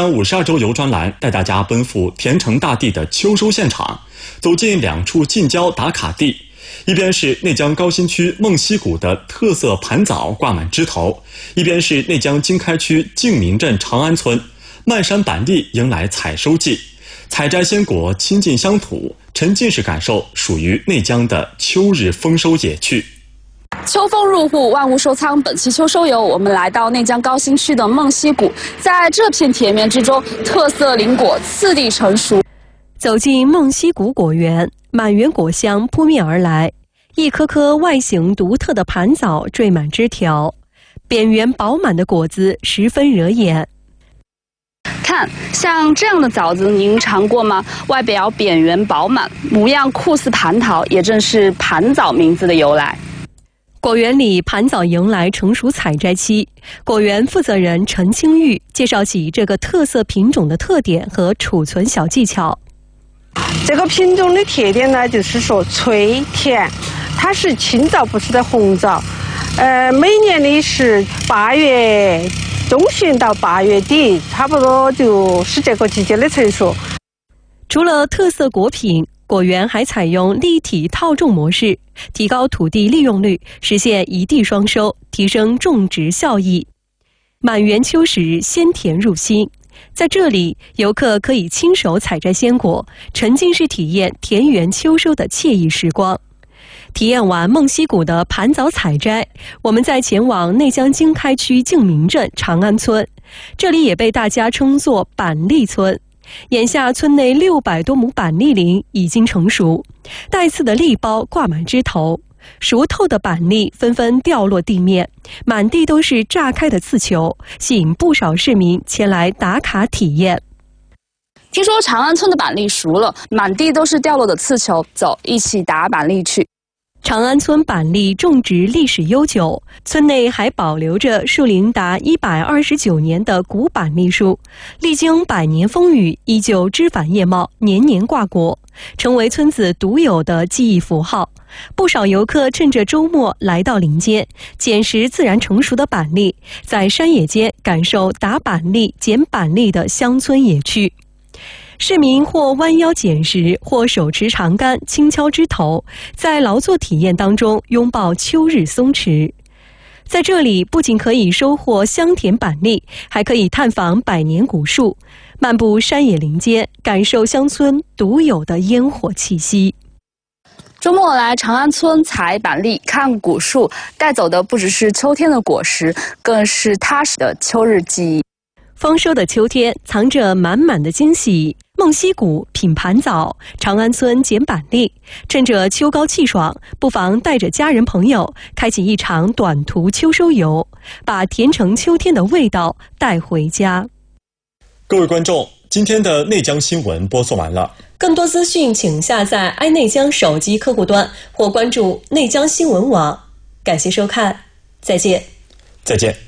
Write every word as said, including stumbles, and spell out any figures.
江五十二周游专栏带大家奔赴田城大地的秋收现场，走进两处近郊打卡地。一边是内江高新区梦溪谷的特色盘枣挂满枝头，一边是内江经开区静明镇长安村，漫山板栗迎来采收季。采摘鲜果，亲近乡土，沉浸式感受属于内江的秋日丰收野趣。 秋风入户，万物收仓。本期秋收游，我们来到内江高新区的梦溪谷，在这片田园之中，特色林果次第成熟。 走进梦溪谷果园，满园果香扑面而来，一颗颗外形独特的盘枣缀满枝条，扁圆饱满的果子十分惹眼。 看，像这样的枣子您尝过吗？外表扁圆饱满，模样酷似蟠桃，也正是盘枣名字的由来。 果园里盘枣迎来成熟采摘期，果园负责人陈清玉介绍起这个特色品种的特点和储存小技巧。 这个品种的特点呢，就是说脆甜，它是青枣，不是的红枣。呃，每年的是八月中旬到八月底，差不多就是这个季节的成熟。 除了特色果品，果园还采用立体套种模式，提高土地利用率，实现一地双收，提升种植效益。满园秋时，鲜甜入心。在这里，游客可以亲手采摘鲜果，沉浸式体验田园秋收的惬意时光。体验完梦溪谷的盘枣采摘，我们再前往内江经开区静明镇长安村，这里也被大家称作板栗村。眼下村内六百多亩板栗林已经成熟，带刺的栗苞挂满枝头，熟透的板栗纷纷掉落地面，满地都是炸开的刺球，吸引不少市民前来打卡体验。 听说长安村的板栗熟了，满地都是掉落的刺球，走，一起打板栗去。 长安村板栗种植历史悠久，村内还保留着树龄达一百二十九年的古板栗树，历经百年风雨，依旧枝繁叶茂，年年挂果，成为村子独有的记忆符号。不少游客趁着周末来到林间，捡拾自然成熟的板栗，在山野间感受打板栗、捡板栗的乡村野趣。市民或弯腰捡拾，或手持长杆轻敲枝头，在劳作体验当中拥抱秋日松弛。在这里不仅可以收获香甜板栗，还可以探访百年古树，漫步山野林间，感受乡村独有的烟火气息。 周末来长安村采板栗、看古树，带走的不只是秋天的果实，更是踏实的秋日记忆。 丰收的秋天藏着满满的惊喜，梦溪谷品盘枣，长安村捡板栗，趁着秋高气爽，不妨带着家人朋友开启一场短途秋收游，把田城秋天的味道带回家。 各位观众，今天的内江新闻播送完了， 更多资讯请下载爱内江手机客户端或关注内江新闻网。感谢收看，再见。 再见。